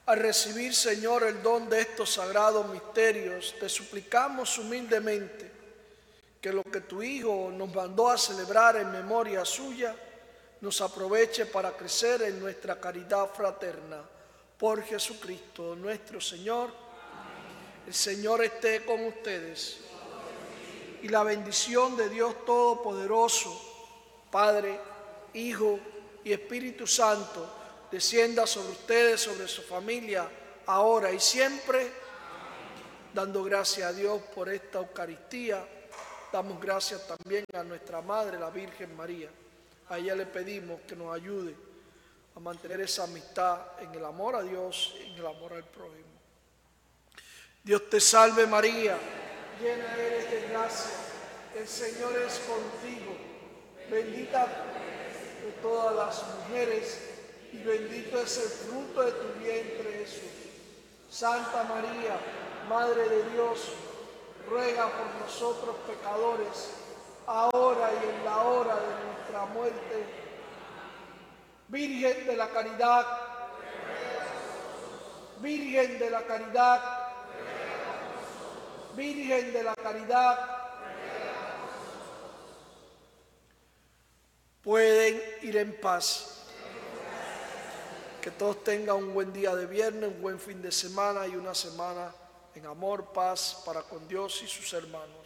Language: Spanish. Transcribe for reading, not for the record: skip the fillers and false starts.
Al recibir, Señor, el don de estos sagrados misterios, te suplicamos humildemente que lo que tu Hijo nos mandó a celebrar en memoria suya, nos aproveche para crecer en nuestra caridad fraterna. Por Jesucristo nuestro Señor. Amén. El Señor esté con ustedes. Y la bendición de Dios Todopoderoso, Padre, Hijo y Espíritu Santo, descienda sobre ustedes, sobre su familia, ahora y siempre. Amén. Dando gracias a Dios por esta Eucaristía, damos gracias también a nuestra Madre, la Virgen María. A ella le pedimos que nos ayude a mantener esa amistad en el amor a Dios y en el amor al prójimo. Dios te salve María, llena eres de gracia, el Señor es contigo, bendita de todas las mujeres y bendito es el fruto de tu vientre Jesús. Santa María, Madre de Dios, ruega por nosotros pecadores, ahora y en la hora de nuestra muerte. Virgen de la Caridad, Virgen de la Caridad, Virgen de la Caridad. Pueden ir en paz. Que todos tengan un buen día de viernes, un buen fin de semana y una semana en amor, paz para con Dios y sus hermanos.